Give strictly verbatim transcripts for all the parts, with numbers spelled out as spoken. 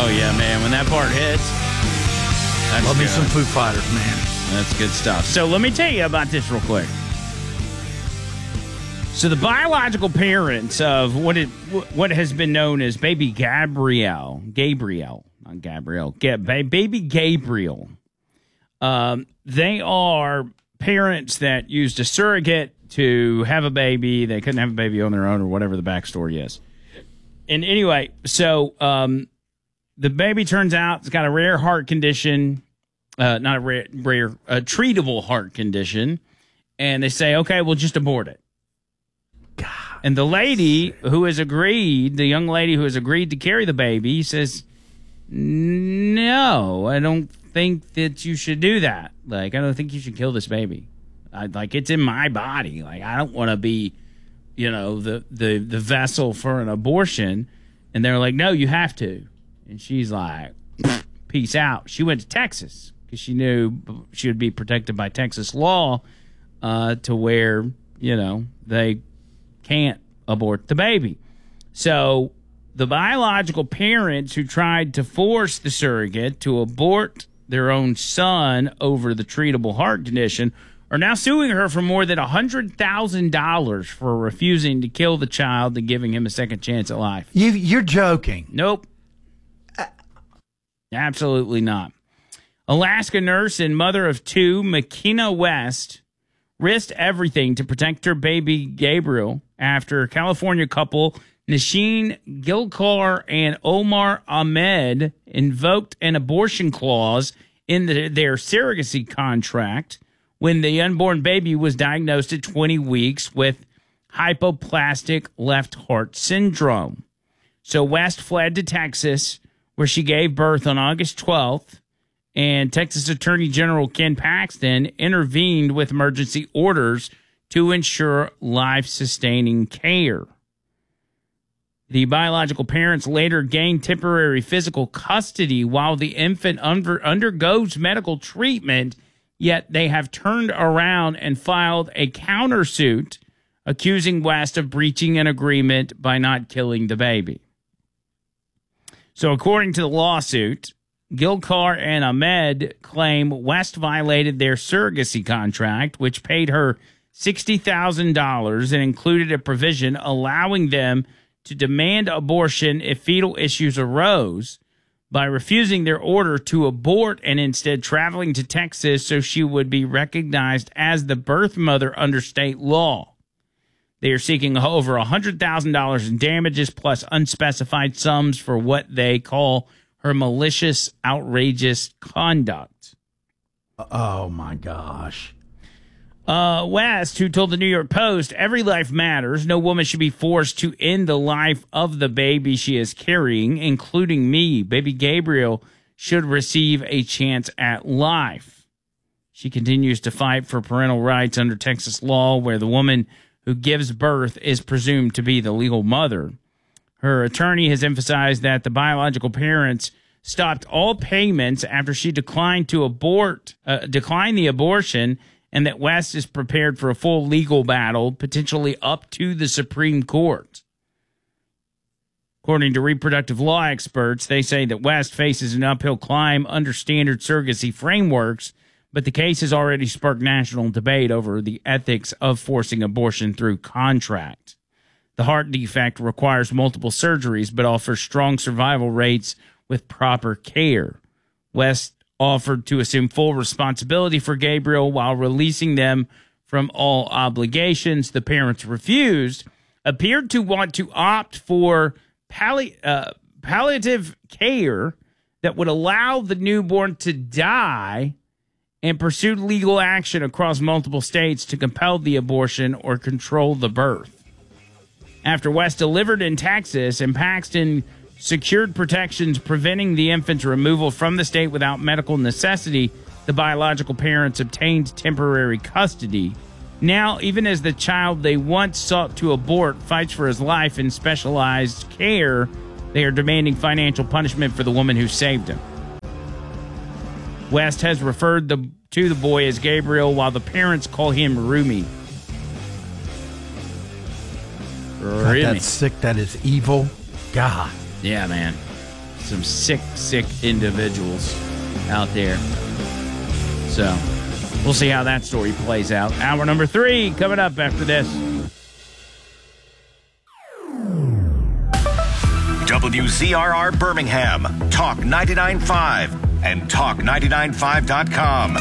yeah, man. When that part hits, that's Love me good. some Foo Fighters, man. That's good stuff. So let me tell you about this real quick. So the biological parents of what it what has been known as baby Gabrielle, Gabrielle, not Gabrielle, baby Gabriel, um, they are parents that used a surrogate to have a baby. They couldn't have a baby on their own or whatever the backstory is. And anyway, so um, the baby turns out it's got a rare heart condition, uh, not a rare, rare, a treatable heart condition. And they say, okay, we'll just abort it. God. And the lady who has agreed, the young lady who has agreed to carry the baby says, no, I don't think that you should do that. Like, I don't think you should kill this baby. I, like, it's in my body. Like, I don't want to be, you know, the, the, the vessel for an abortion. And they're like, no, you have to. And she's like, peace out. She went to Texas because she knew she would be protected by Texas law uh, to where, you know, they can't abort the baby. So the biological parents who tried to force the surrogate to abort their own son over the treatable heart condition are now suing her for more than one hundred thousand dollars for refusing to kill the child and giving him a second chance at life. You, you're joking. Nope. Uh, Absolutely not. Alaska nurse and mother of two, McKenna West, risked everything to protect her baby Gabriel after California couple Nasheen Gilkar and Omar Ahmed invoked an abortion clause in the, their surrogacy contract when the unborn baby was diagnosed at twenty weeks with hypoplastic left heart syndrome. So West fled to Texas, where she gave birth on August twelfth, and Texas Attorney General Ken Paxton intervened with emergency orders to ensure life-sustaining care. The biological parents later gained temporary physical custody while the infant under, undergoes medical treatment, yet they have turned around and filed a countersuit accusing West of breaching an agreement by not killing the baby. So according to the lawsuit, Gilkar and Ahmed claim West violated their surrogacy contract, which paid her sixty thousand dollars and included a provision allowing them to demand abortion if fetal issues arose by refusing their order to abort and instead traveling to Texas so she would be recognized as the birth mother under state law. They are seeking over one hundred thousand dollars in damages plus unspecified sums for what they call her malicious, outrageous conduct. Oh, my gosh. Uh, West, who told the New York Post, every life matters. No woman should be forced to end the life of the baby she is carrying, including me. Baby Gabriel should receive a chance at life. She continues to fight for parental rights under Texas law, where the woman who gives birth is presumed to be the legal mother. Her attorney has emphasized that the biological parents stopped all payments after she declined to abort, uh, decline the abortion, and that West is prepared for a full legal battle, potentially up to the Supreme Court. According to reproductive law experts, they say that West faces an uphill climb under standard surrogacy frameworks, but the case has already sparked national debate over the ethics of forcing abortion through contract. The heart defect requires multiple surgeries, but offers strong survival rates with proper care. West offered to assume full responsibility for Gabriel while releasing them from all obligations. The parents refused, appeared to want to opt for palli- uh, palliative care that would allow the newborn to die, and pursued legal action across multiple states to compel the abortion or control the birth. After West delivered in Texas and Paxton secured protections preventing the infant's removal from the state without medical necessity, the biological parents obtained temporary custody. Now, even as the child they once sought to abort fights for his life in specialized care, they are demanding financial punishment for the woman who saved him. West has referred the, to the boy as Gabriel, while the parents call him Rumi. God, that's sick. That is evil. God. Yeah, man. some sick, sick individuals out there. So we'll see how that story plays out. Hour number three coming up after this. W Z R R Birmingham, Talk ninety-nine point five, and talk ninety-nine five dot com.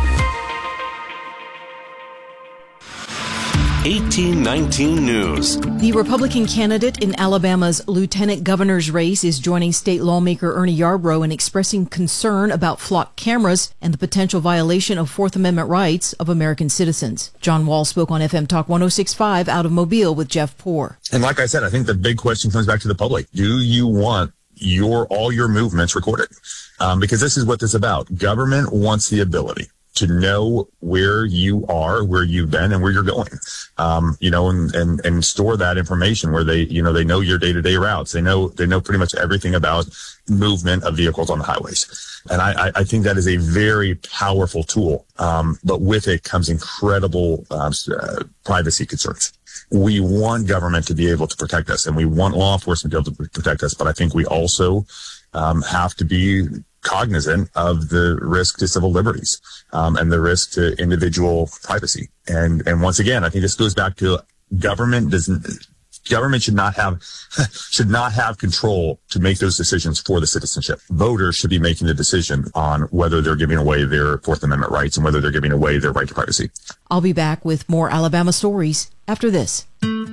eighteen nineteen News. The Republican candidate in Alabama's lieutenant governor's race is joining state lawmaker Ernie Yarbrough in expressing concern about flock cameras and the potential violation of Fourth Amendment rights of American citizens. John Wall spoke on F M Talk one oh six point five out of Mobile with Jeff Poore. And like I said, I think the big question comes back to the public. Do you want your all your movements recorded? Um, because this is what this is about. Government wants the ability to know where you are, where you've been, and where you're going, um, you know, and, and, and store that information where they, you know, they know your day-to-day routes. They know, they know pretty much everything about movement of vehicles on the highways. And I, I think that is a very powerful tool. Um, but with it comes incredible, uh, uh, privacy concerns. We want government to be able to protect us, and we want law enforcement to be able to protect us. But I think we also, um, have to be cognizant of the risk to civil liberties, um, and the risk to individual privacy. And, and once again, I think this goes back to government doesn't, government should not have, should not have control to make those decisions for the citizenship. Voters should be making the decision on whether they're giving away their Fourth Amendment rights and whether they're giving away their right to privacy. I'll be back with more Alabama stories after this.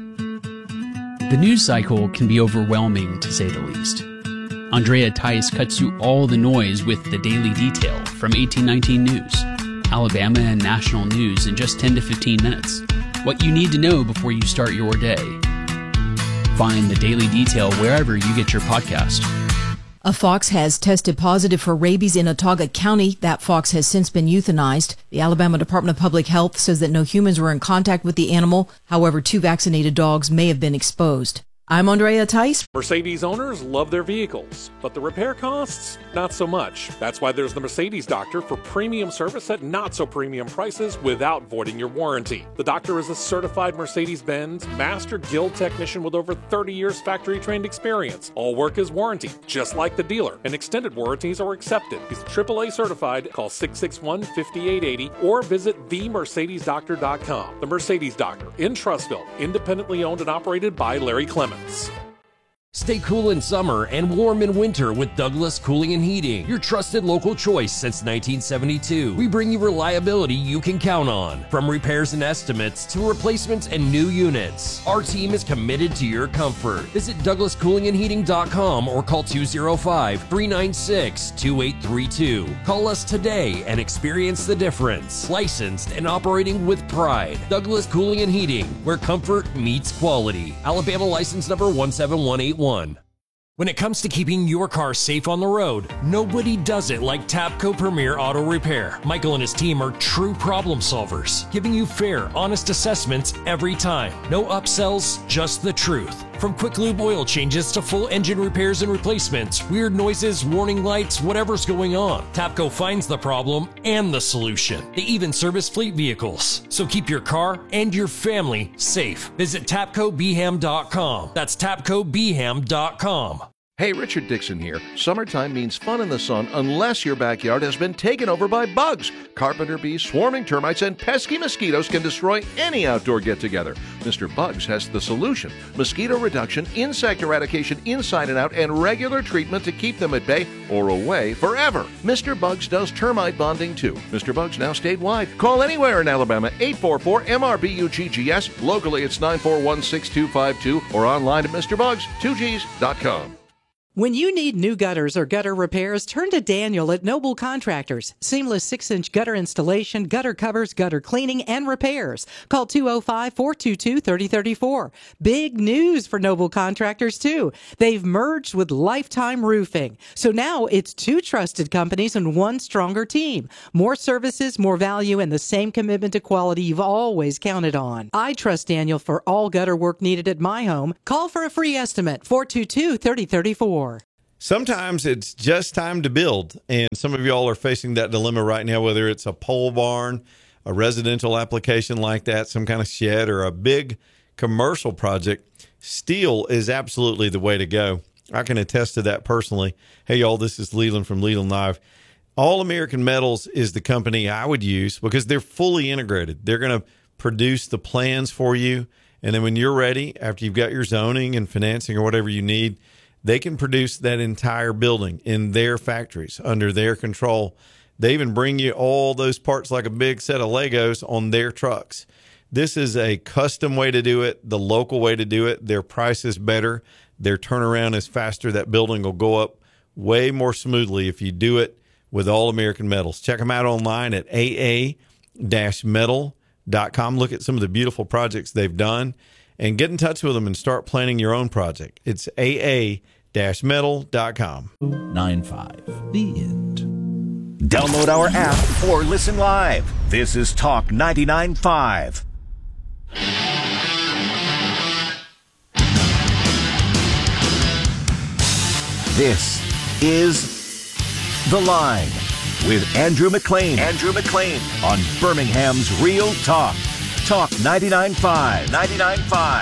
The news cycle can be overwhelming, to say the least. Andrea Tice cuts through all the noise with the Daily Detail from eighteen nineteen News. Alabama and national news in just ten to fifteen minutes. What you need to know before you start your day. Find the Daily Detail wherever you get your podcast. A fox has tested positive for rabies in Autauga County. That fox has since been euthanized. The Alabama Department of Public Health says that no humans were in contact with the animal. However, two vaccinated dogs may have been exposed. I'm Andrea Tice. Mercedes owners love their vehicles, but the repair costs, not so much. That's why there's the Mercedes Doctor for premium service at not so premium prices without voiding your warranty. The Doctor is a certified Mercedes-Benz Master Guild technician with over thirty years factory trained experience. All work is warranted, just like the dealer, and extended warranties are accepted. He's triple A certified. Call six six one, five eight eight zero or visit the mercedes doctor dot com. The Mercedes Doctor in Trussville, independently owned and operated by Larry Clemens. Stay cool in summer and warm in winter with Douglas Cooling and Heating, your trusted local choice since nineteen seventy-two. We bring you reliability you can count on, from repairs and estimates to replacements and new units. Our team is committed to your comfort. Visit douglas cooling and heating dot com or call two oh five, three nine six, two eight three two. Call us today and experience the difference. Licensed and operating with pride. Douglas Cooling and Heating, where comfort meets quality. Alabama license number one seven one eight one. When it comes to keeping your car safe on the road, nobody does it like Tapco Premier Auto Repair. Michael and his team are true problem solvers, giving you fair, honest assessments every time. No upsells, just the truth. From quick lube oil changes to full engine repairs and replacements, weird noises, warning lights, whatever's going on, Tapco finds the problem and the solution. They even service fleet vehicles. So keep your car and your family safe. Visit tapco b ham dot com. That's tapco b ham dot com. Hey, Richard Dixon here. Summertime means fun in the sun unless your backyard has been taken over by bugs. Carpenter bees, swarming termites, and pesky mosquitoes can destroy any outdoor get-together. Mister Bugs has the solution. Mosquito reduction, insect eradication inside and out, and regular treatment to keep them at bay or away forever. Mister Bugs does termite bonding too. Mister Bugs now statewide. Call anywhere in Alabama, eight four four M R B U G G S. Locally, it's nine four one, six two five two or online at Mister Bugs two Gs dot com. When you need new gutters or gutter repairs, turn to Daniel at Noble Contractors. Seamless six-inch gutter installation, gutter covers, gutter cleaning, and repairs. Call two oh five, four two two, three oh three four. Big news for Noble Contractors, too. They've merged with Lifetime Roofing. So now it's two trusted companies and one stronger team. More services, more value, and the same commitment to quality you've always counted on. I trust Daniel for all gutter work needed at my home. Call for a free estimate, four two two, three oh three four. Sometimes it's just time to build, and some of y'all are facing that dilemma right now, whether it's a pole barn, a residential application like that, some kind of shed, or a big commercial project. Steel is absolutely the way to go. I can attest to that personally. Hey, y'all, this is Leland from Leland Live. All American Metals is the company I would use because they're fully integrated. They're going to produce the plans for you. And then when you're ready, after you've got your zoning and financing or whatever you need, they can produce that entire building in their factories under their control. They even bring you all those parts like a big set of Legos on their trucks. This is a custom way to do it, the local way to do it. Their price is better. Their turnaround is faster. That building will go up way more smoothly if you do it with All American Metals. Check them out online at a a metal dot com. Look at some of the beautiful projects they've done and get in touch with them and start planning your own project. It's a a metal dot com. nine five. The end. Download our app or listen live. This is Talk ninety-nine point five. This is The Line with Andrew McLean. Andrew McLean on Birmingham's Real Talk. Talk ninety-nine point five. ninety-nine point five.